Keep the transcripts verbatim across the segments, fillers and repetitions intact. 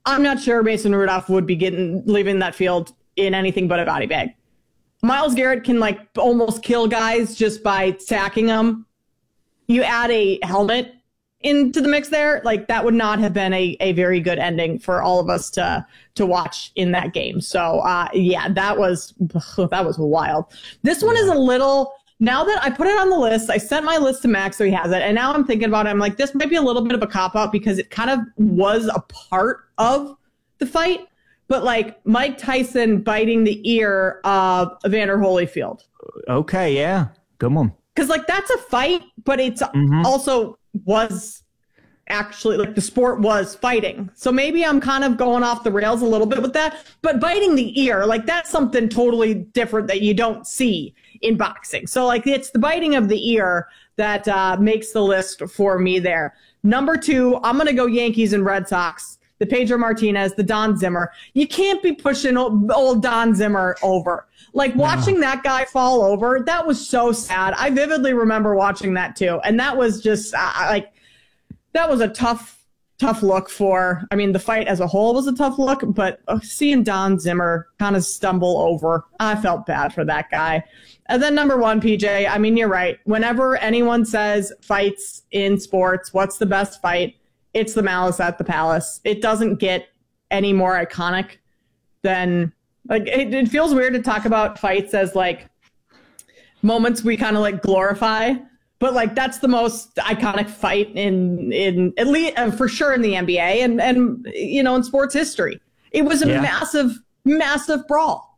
I'm not sure Mason Rudolph would be getting leaving that field in anything but a body bag. Myles Garrett can like almost kill guys just by sacking them. You add a helmet into the mix there, like that would not have been a, a very good ending for all of us to to watch in that game. So uh, yeah, that was that was wild. This one is a little. Now that I put it on the list, I sent my list to Max so he has it, and now I'm thinking about it. I'm like, this might be a little bit of a cop out because it kind of was a part of the fight, but like Mike Tyson biting the ear of Evander Holyfield. Okay, yeah, good one. Because like that's a fight, but it's Mm-hmm. also was actually like the sport was fighting. So maybe I'm kind of going off the rails a little bit with that. But biting the ear, like that's something totally different that you don't see in boxing. So like it's the biting of the ear that uh, makes the list for me there. Number two, I'm going to go Yankees and Red Sox. The Pedro Martinez, the Don Zimmer. You can't be pushing old, old Don Zimmer over. Like watching no. that guy fall over, that was so sad. I vividly remember watching that too. And that was just uh, like, that was a tough, tough look for, I mean, the fight as a whole was a tough look, but uh, seeing Don Zimmer kind of stumble over, I felt bad for that guy. And then number one, P J, I mean, you're right. Whenever anyone says fights in sports, what's the best fight? It's the Malice at the Palace. It doesn't get any more iconic than, like, it, it feels weird to talk about fights as, like, moments we kind of, like, glorify. But, like, that's the most iconic fight in, in at least, uh, for sure in the N B A and, and, you know, in sports history. It was a yeah. massive, massive brawl.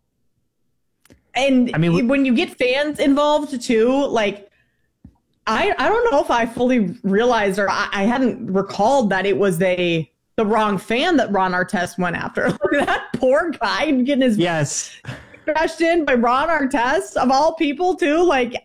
And I mean, we, when you get fans involved, too, like, I, I don't know if I fully realized or I, I hadn't recalled that it was a the wrong fan that Ron Artest went after. Look at that poor guy getting his yes crashed in by Ron Artest of all people too. Like,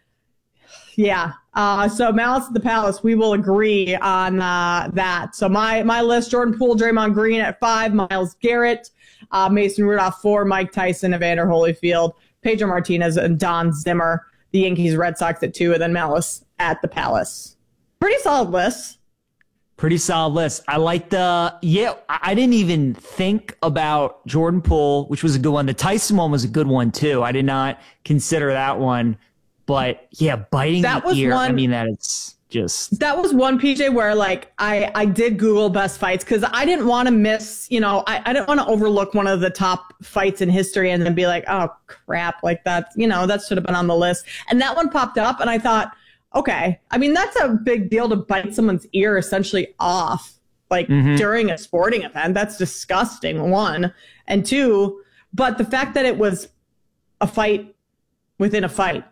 yeah. Uh, so Malice at the Palace, we will agree on uh, that. So my my list: Jordan Poole, Draymond Green at five, Myles Garrett, uh, Mason Rudolph four, Mike Tyson, Evander Holyfield, Pedro Martinez, and Don Zimmer. The Yankees, Red Sox at two, and then Malice at the Palace. Pretty solid list. Pretty solid list. I like the, yeah, I didn't even think about Jordan Poole, which was a good one. The Tyson one was a good one, too. I did not consider that one. But, yeah, biting that the was ear, one, I mean, that is just... That was one, P J, where, like, I, I did Google best fights because I didn't want to miss, you know, I, I didn't want to overlook one of the top fights in history and then be like, oh, crap, like that, you know, that should have been on the list. And that one popped up, and I thought, okay, I mean, that's a big deal to bite someone's ear essentially off, like, mm-hmm. during a sporting event. That's disgusting, one. And two, but the fact that it was a fight within a fight,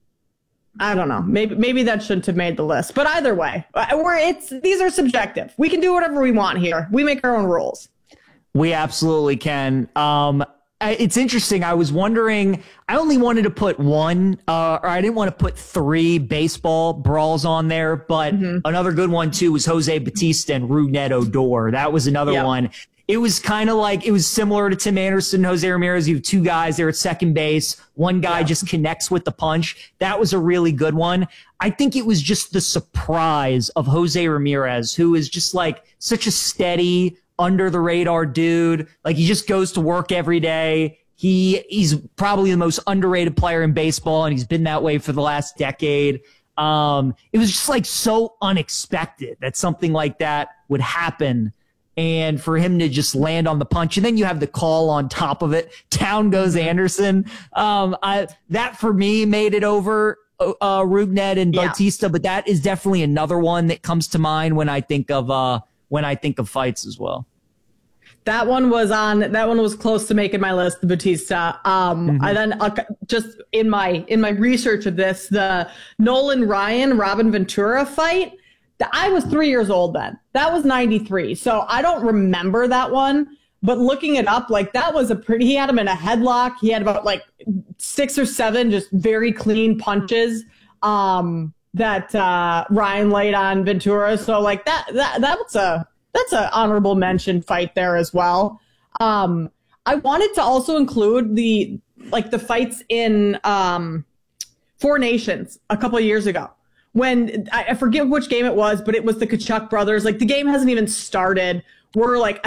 I don't know. Maybe maybe that shouldn't have made the list. But either way, we're, it's these are subjective. We can do whatever we want here. We make our own rules. We absolutely can. Um, it's interesting. I was wondering, I only wanted to put one, uh, or I didn't want to put three baseball brawls on there, but mm-hmm. another good one, too, was Jose Batista and Rougned Odor. That was another yep. one. It was kind of like, it was similar to Tim Anderson, Jose Ramirez. You have two guys there at second base. One guy yeah. just connects with the punch. That was a really good one. I think it was just the surprise of Jose Ramirez, who is just like such a steady, under the radar dude. Like he just goes to work every day. He he's probably the most underrated player in baseball, and he's been that way for the last decade. Um, it was just like so unexpected that something like that would happen. And for him to just land on the punch, and then you have the call on top of it. Down goes Anderson. Um, I, that for me made it over uh, Rougned and yeah. Bautista, but that is definitely another one that comes to mind when I think of uh, when I think of fights as well. That one was on. That one was close to making my list. The Bautista. Um, mm-hmm. And then uh, just in my in my research of this, the Nolan Ryan Robin Ventura fight. I was three years old then. That was ninety-three. So I don't remember that one. But looking it up, like that was a pretty, he had him in a headlock. He had about like six or seven just very clean punches um, that uh, Ryan laid on Ventura. So like that, that that's a, that's an honorable mention fight there as well. Um, I wanted to also include the, like the fights in um, Four Nations a couple of years ago. When I forget which game it was, but it was the Kachuk brothers. Like the game hasn't even started. We're like